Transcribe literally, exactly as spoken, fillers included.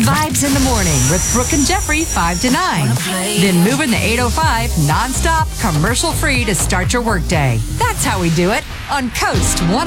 Vibes in the morning with Brooke and Jeffrey, five to nine. Then moving the eight oh five nonstop, commercial free to start your workday. That's how we do it on Coast one oh five.